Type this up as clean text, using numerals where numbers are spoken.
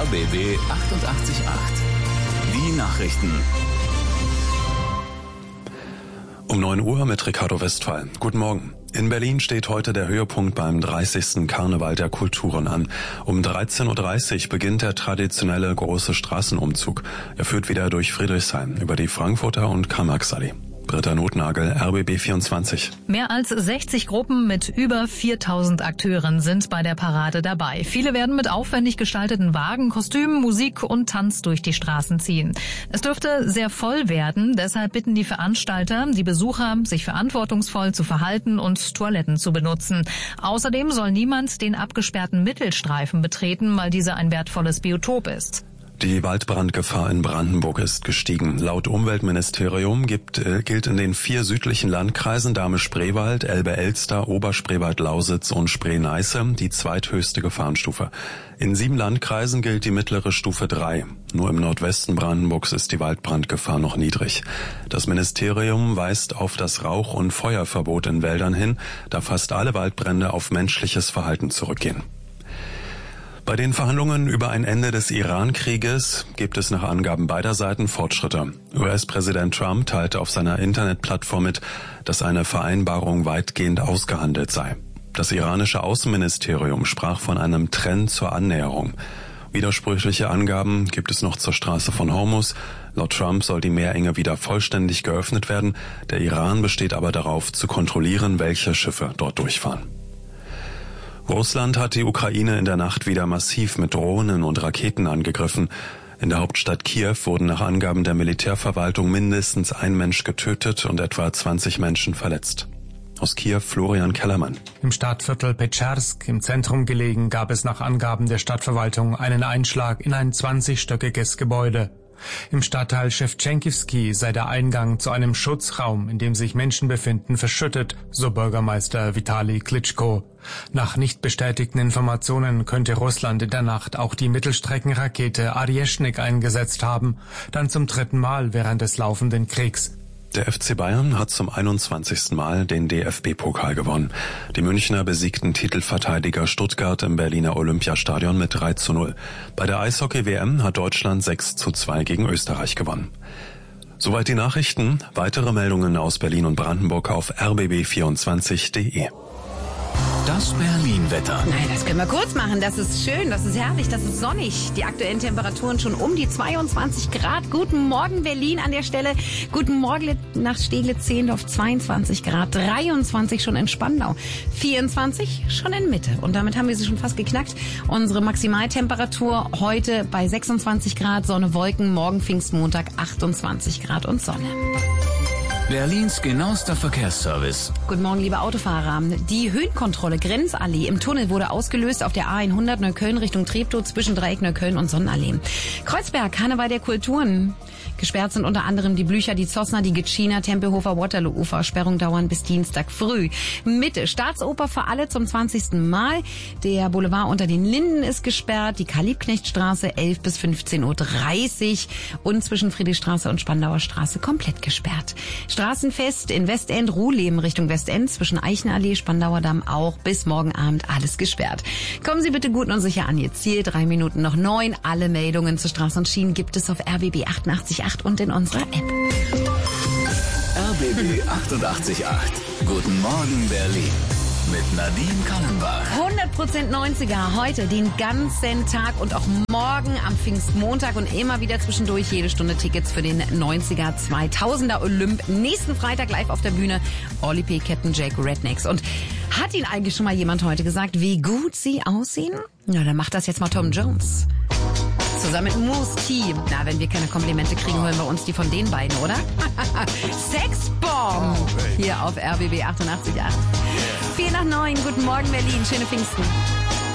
RBB 88.8. Die Nachrichten. Um 9 Uhr mit Ricardo Westphal. Guten Morgen. In Berlin steht heute der Höhepunkt beim 30. Karneval der Kulturen an. Um 13.30 Uhr beginnt der traditionelle große Straßenumzug. Er führt wieder durch Friedrichshain über die Frankfurter und Karl-Marx-Allee. Britta Notnagel, RBB 24. Mehr als 60 Gruppen mit über 4000 Akteuren sind bei der Parade dabei. Viele werden mit aufwendig gestalteten Wagen, Kostümen, Musik und Tanz durch die Straßen ziehen. Es dürfte sehr voll werden, deshalb bitten die Veranstalter die Besucher, sich verantwortungsvoll zu verhalten und Toiletten zu benutzen. Außerdem soll niemand den abgesperrten Mittelstreifen betreten, weil dieser ein wertvolles Biotop ist. Die Waldbrandgefahr in Brandenburg ist gestiegen. Laut Umweltministerium gilt in den 4 südlichen Landkreisen Dahme-Spreewald, Elbe-Elster, Oberspreewald-Lausitz und Spree-Neiße die zweithöchste Gefahrenstufe. In 7 Landkreisen gilt die mittlere Stufe 3. Nur im Nordwesten Brandenburgs ist die Waldbrandgefahr noch niedrig. Das Ministerium weist auf das Rauch- und Feuerverbot in Wäldern hin, da fast alle Waldbrände auf menschliches Verhalten zurückgehen. Bei den Verhandlungen über ein Ende des Iran-Krieges gibt es nach Angaben beider Seiten Fortschritte. US-Präsident Trump teilte auf seiner Internetplattform mit, dass eine Vereinbarung weitgehend ausgehandelt sei. Das iranische Außenministerium sprach von einem Trend zur Annäherung. Widersprüchliche Angaben gibt es noch zur Straße von Hormuz. Laut Trump soll die Meerenge wieder vollständig geöffnet werden. Der Iran besteht aber darauf, zu kontrollieren, welche Schiffe dort durchfahren. Russland hat die Ukraine in der Nacht wieder massiv mit Drohnen und Raketen angegriffen. In der Hauptstadt Kiew wurden nach Angaben der Militärverwaltung mindestens ein Mensch getötet und etwa 20 Menschen verletzt. Aus Kiew Florian Kellermann. Im Stadtviertel Petscharsk, im Zentrum gelegen, gab es nach Angaben der Stadtverwaltung einen Einschlag in ein 20-stöckiges Gebäude. Im Stadtteil Schewtschenkivski sei der Eingang zu einem Schutzraum, in dem sich Menschen befinden, verschüttet, so Bürgermeister Vitali Klitschko. Nach nicht bestätigten Informationen könnte Russland in der Nacht auch die Mittelstreckenrakete Arjeschnik eingesetzt haben, dann zum 3. Mal während des laufenden Kriegs. Der FC Bayern hat zum 21. Mal den DFB-Pokal gewonnen. Die Münchner besiegten Titelverteidiger Stuttgart im Berliner Olympiastadion mit 3:0. Bei der Eishockey-WM hat Deutschland 6:2 gegen Österreich gewonnen. Soweit die Nachrichten. Weitere Meldungen aus Berlin und Brandenburg auf rbb24.de. Das Berlin-Wetter. Nein, das können wir kurz machen. Das ist schön, das ist herrlich, das ist sonnig. Die aktuellen Temperaturen schon um die 22 Grad. Guten Morgen Berlin an der Stelle. Guten Morgen nach Steglitz-Zehlendorf 22 Grad. 23 schon in Spandau. 24 schon in Mitte. Und damit haben wir sie schon fast geknackt. Unsere Maximaltemperatur heute bei 26 Grad, Sonne, Wolken. Morgen Pfingstmontag 28 Grad und Sonne. Berlins genauester Verkehrsservice. Guten Morgen, liebe Autofahrer. Die Höhenkontrolle Grenzallee im Tunnel wurde ausgelöst auf der A100 Neukölln Richtung Treptow zwischen Dreieck Neukölln und Sonnenallee. Kreuzberg, Karneval der Kulturen. Gesperrt sind unter anderem die Blücher, die Zossner, die Gitschiner, Tempelhofer, Waterloo-Ufer. Sperrung dauern bis Dienstag früh. Mitte, Staatsoper für alle zum 20. Mal. Der Boulevard unter den Linden ist gesperrt. Die Karl-Liebknecht-Straße 11 bis 15.30 Uhr und zwischen Friedrichstraße und Spandauer Straße komplett gesperrt. Straßenfest in Westend, Ruhleben Richtung Westend, zwischen Eichenallee, Spandauer Damm auch bis morgen Abend alles gesperrt. Kommen Sie bitte gut und sicher an Ihr Ziel. 3 Minuten noch 9. Alle Meldungen zu Straßen und Schienen gibt es auf RBB 88.8 und in unserer App. RBB 88.8. Guten Morgen Berlin. Mit Nadine Kallenbach. 100% 90er heute den ganzen Tag und auch morgen am Pfingstmontag und immer wieder zwischendurch jede Stunde Tickets für den 90er 2000er Olymp. Nächsten Freitag live auf der Bühne Oli P., Captain Jack, Rednecks. Und hat Ihnen eigentlich schon mal jemand heute gesagt, wie gut Sie aussehen? Na, dann macht das jetzt mal Tom Jones. Zusammen mit Moose T. Na, wenn wir keine Komplimente kriegen, holen wir uns die von den beiden, oder? Sexbomb! Hier auf RBB 88.8. 8:04 Guten Morgen, Berlin. Schöne Pfingsten.